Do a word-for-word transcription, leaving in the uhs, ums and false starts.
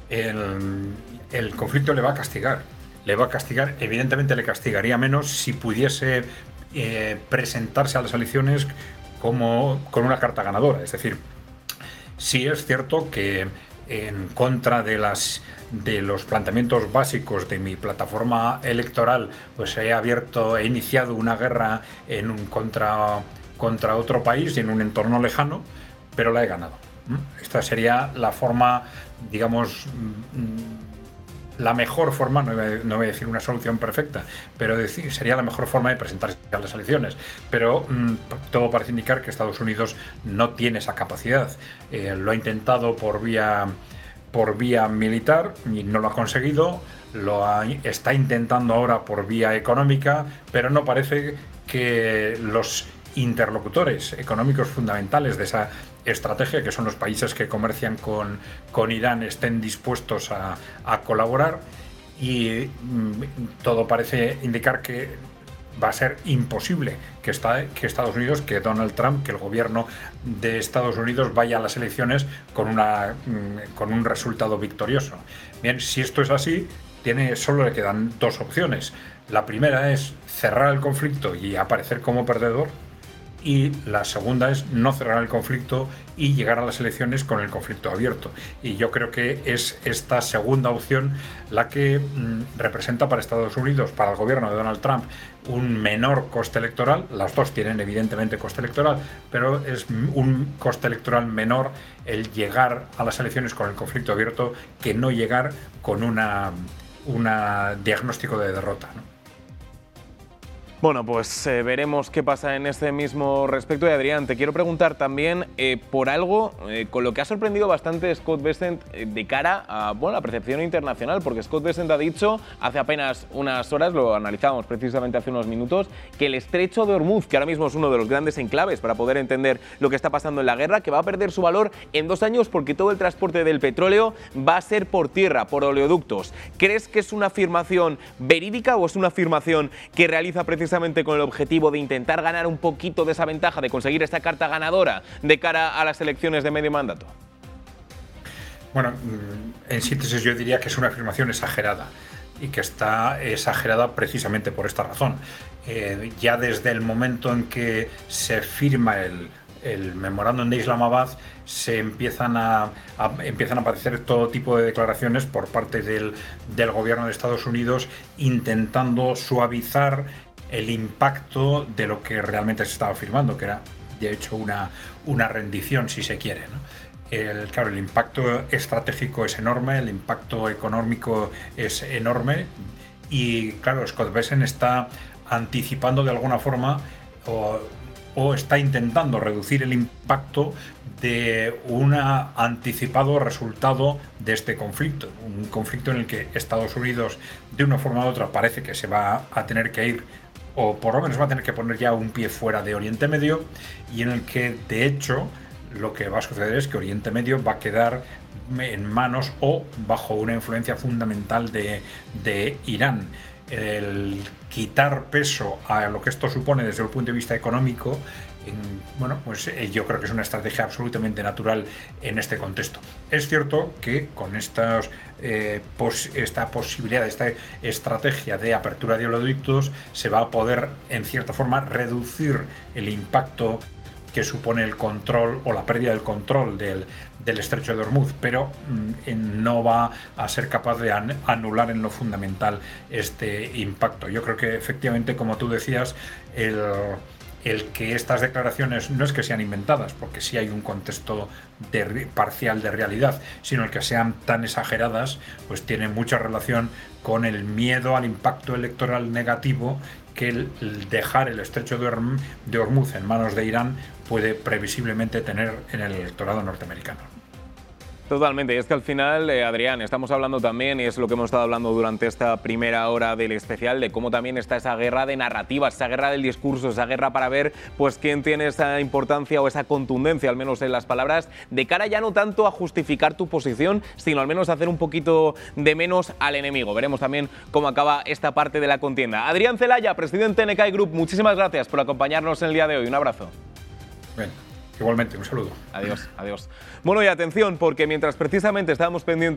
el, el conflicto le va a castigar. Le va a castigar, evidentemente le castigaría menos si pudiese eh, presentarse a las elecciones como con una carta ganadora. Es decir, sí es cierto que en contra de las de los planteamientos básicos de mi plataforma electoral, pues he abierto, he iniciado una guerra en un contra contra otro país y en un entorno lejano, pero la he ganado. Esta sería la forma, digamos, la mejor forma, no voy, a, no voy a decir una solución perfecta, pero decir, sería la mejor forma de presentarse a las elecciones. Pero mmm, todo parece indicar que Estados Unidos no tiene esa capacidad. Eh, lo ha intentado por vía, por vía militar y no lo ha conseguido. Lo ha, está intentando ahora por vía económica, pero no parece que los interlocutores económicos fundamentales de esa estrategia, que son los países que comercian con, con Irán, estén dispuestos a, a colaborar, y mmm, todo parece indicar que va a ser imposible que, está, que Estados Unidos, que Donald Trump, que el gobierno de Estados Unidos vaya a las elecciones con, una, mmm, con un resultado victorioso. Bien, si esto es así, tiene, solo le quedan dos opciones. La primera es cerrar el conflicto y aparecer como perdedor, y la segunda es no cerrar el conflicto y llegar a las elecciones con el conflicto abierto. Y yo creo que es esta segunda opción la que mmm, representa para Estados Unidos, para el gobierno de Donald Trump, un menor coste electoral. Las dos tienen evidentemente coste electoral, pero es un coste electoral menor el llegar a las elecciones con el conflicto abierto que no llegar con una, una diagnóstico de derrota, ¿no? Bueno, pues eh, veremos qué pasa en este mismo respecto. Y Adrián, te quiero preguntar también eh, por algo eh, con lo que ha sorprendido bastante Scott Bessent eh, de cara a bueno, la percepción internacional, porque Scott Bessent ha dicho hace apenas unas horas, lo analizábamos precisamente hace unos minutos, que el estrecho de Hormuz, que ahora mismo es uno de los grandes enclaves para poder entender lo que está pasando en la guerra, que va a perder su valor en dos años porque todo el transporte del petróleo va a ser por tierra, por oleoductos. ¿Crees que es una afirmación verídica o es una afirmación que realiza precisamente con el objetivo de intentar ganar un poquito de esa ventaja, de conseguir esta carta ganadora de cara a las elecciones de medio mandato? Bueno, en síntesis yo diría que es una afirmación exagerada, y que está exagerada precisamente por esta razón. Eh, ya desde el momento en que se firma el, el memorándum de Islamabad, se empiezan a, a, empiezan a aparecer todo tipo de declaraciones por parte del, del gobierno de Estados Unidos intentando suavizar el impacto de lo que realmente se estaba firmando, que era de hecho una, una rendición, si se quiere, ¿no? El, claro, el impacto estratégico es enorme, el impacto económico es enorme, y claro, Scott Bessent está anticipando de alguna forma o, o está intentando reducir el impacto de un anticipado resultado de este conflicto, un conflicto en el que Estados Unidos de una forma u otra parece que se va a tener que ir, o por lo menos va a tener que poner ya un pie fuera de Oriente Medio, y en el que de hecho lo que va a suceder es que Oriente Medio va a quedar en manos o bajo una influencia fundamental de, de Irán. El quitar peso a lo que esto supone desde el punto de vista económico, en, bueno, pues eh, yo creo que es una estrategia absolutamente natural en este contexto. Es cierto que con estas, eh, pos, esta posibilidad, esta estrategia de apertura de oleoductos, se va a poder, en cierta forma, reducir el impacto que supone el control o la pérdida del control del, del estrecho de Hormuz, pero mmm, no va a ser capaz de an, anular en lo fundamental este impacto. Yo creo que efectivamente, como tú decías, el, el que estas declaraciones no es que sean inventadas, porque sí hay un contexto de, parcial de realidad, sino el que sean tan exageradas, pues tiene mucha relación con el miedo al impacto electoral negativo que el, el dejar el estrecho de, Horm, de Hormuz en manos de Irán puede previsiblemente tener en el electorado norteamericano. Totalmente, y es que al final, eh, Adrián, estamos hablando también, y es lo que hemos estado hablando durante esta primera hora del especial, de cómo también está esa guerra de narrativas, esa guerra del discurso, esa guerra para ver pues quién tiene esa importancia o esa contundencia, al menos en las palabras, de cara ya no tanto a justificar tu posición, sino al menos a hacer un poquito de menos al enemigo. Veremos también cómo acaba esta parte de la contienda. Adrián Celaya, presidente de N K I Group, muchísimas gracias por acompañarnos en el día de hoy. Un abrazo. Bien, igualmente, un saludo. Adiós, adiós. Bueno, y atención, porque mientras precisamente estábamos pendientes